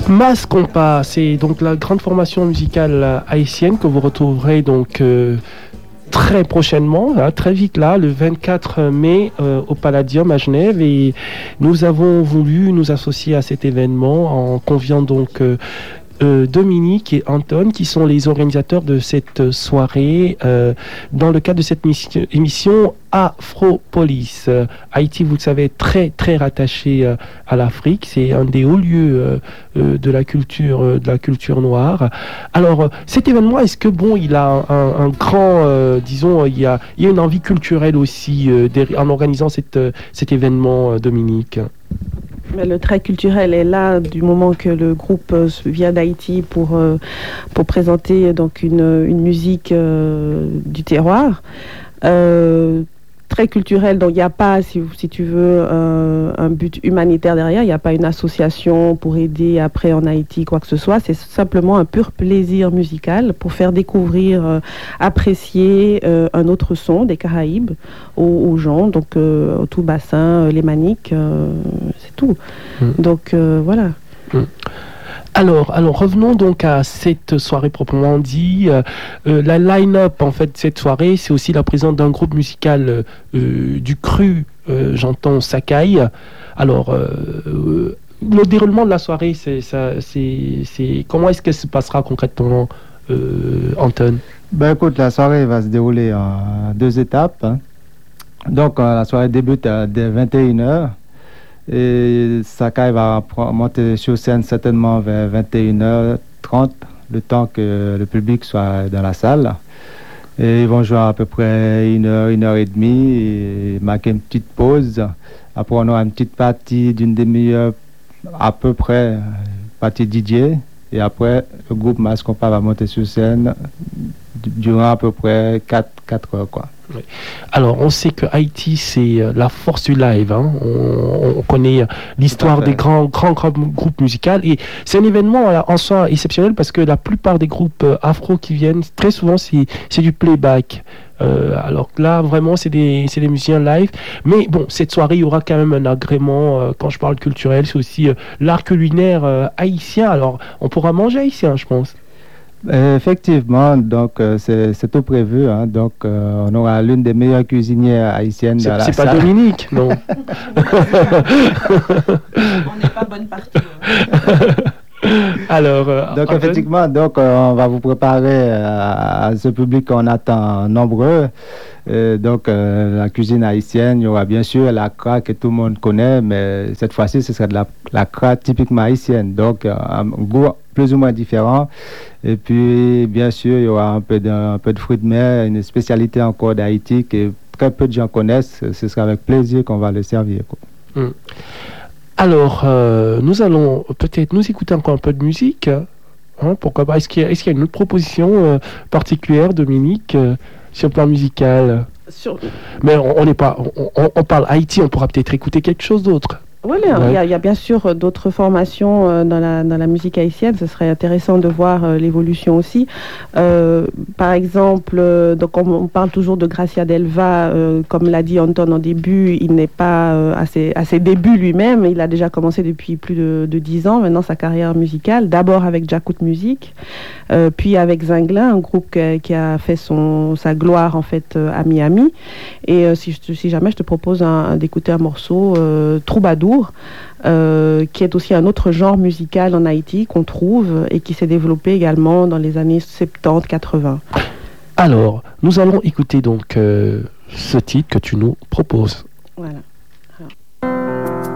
Mas Compa, c'est donc la grande formation musicale haïtienne que vous retrouverez donc très prochainement, hein, très vite là, le 24 mai au Palladium à Genève, et nous avons voulu nous associer à cet événement en conviant donc Dominique et Anton, qui sont les organisateurs de cette soirée dans le cadre de cette émission Afropolis. Haïti, vous le savez, très très rattaché à l'Afrique. C'est un des hauts lieux de la culture noire. Alors, cet événement, est-ce que bon, il a un grand, disons, il y a une envie culturelle aussi en organisant cet événement, Dominique? Mais le trait culturel est là du moment que le groupe vient d'Haïti pour présenter donc une musique du terroir. Très culturel, donc il n'y a pas, si tu veux, un but humanitaire derrière, il n'y a pas une association pour aider après en Haïti, quoi que ce soit, c'est simplement un pur plaisir musical pour faire découvrir, apprécier un autre son des Caraïbes aux gens, donc au tout bassin, les Maniques, c'est tout. Donc voilà. Alors, revenons donc à cette soirée proprement dit. La line-up, en fait, de cette soirée, c'est aussi la présence d'un groupe musical du cru, j'entends Sakai. Alors, le déroulement de la soirée, c'est comment est-ce qu'elle se passera concrètement, Anton? Ben écoute, la soirée va se dérouler en 2 étapes, hein. Donc, la soirée débute dès 21h. Et Sakai va monter sur scène certainement vers 21h30, le temps que le public soit dans la salle. Et ils vont jouer à peu près 1 heure et demie et marquer une petite pause. Après, on aura une petite partie d'une demi-heure à peu près, partie DJ. Et après, le groupe Mas Compa va monter sur scène durant à peu près 4 heures, quoi. Oui. Alors, on sait que Haïti, c'est la force du live, hein. On connaît l'histoire des grands groupes musicaux, et c'est un événement en soi exceptionnel parce que la plupart des groupes afro qui viennent, très souvent, c'est du playback. Alors que là, vraiment, c'est des musiciens live. Mais bon, cette soirée, il y aura quand même un agrément. Quand je parle culturel, c'est aussi l'art culinaire haïtien. Alors, on pourra manger haïtien, je pense. Effectivement, donc c'est tout prévu, hein. Donc on aura l'une des meilleures cuisinières haïtiennes dans la salle. C'est pas Dominique, non? On n'est pas bonne partie. Alors, donc effectivement, donc on va vous préparer à ce public qu'on attend nombreux. Donc la cuisine haïtienne, il y aura bien sûr la cra que tout le monde connaît, mais cette fois-ci ce sera de la cra typiquement haïtienne, donc un goût plus ou moins différent. Et puis bien sûr il y aura un peu de fruits de mer, une spécialité encore d'Haïti que très peu de gens connaissent. Ce sera avec plaisir qu'on va le servir, quoi. Alors, nous allons peut-être nous écouter encore un peu de musique. Hein, pourquoi pas? Est-ce qu'il y a une autre proposition particulière, Dominique, sur le plan musical? Mais on n'est pas. On parle Haïti, on pourra peut-être écouter quelque chose d'autre. Oui, il y a bien sûr d'autres formations dans la musique haïtienne. Ce serait intéressant de voir l'évolution aussi. Par exemple, donc on parle toujours de Gracia Delva. Comme l'a dit Anton en début, il n'est pas à ses débuts lui-même. Il a déjà commencé depuis plus de 10 ans maintenant sa carrière musicale. D'abord avec Jacout Music, puis avec Zinglin, un groupe qui a fait sa gloire en fait à Miami. Et si jamais je te propose d'écouter un morceau, Troubadour, qui est aussi un autre genre musical en Haïti qu'on trouve et qui s'est développé également dans les années 70-80. Alors, nous allons écouter donc ce titre que tu nous proposes. Voilà.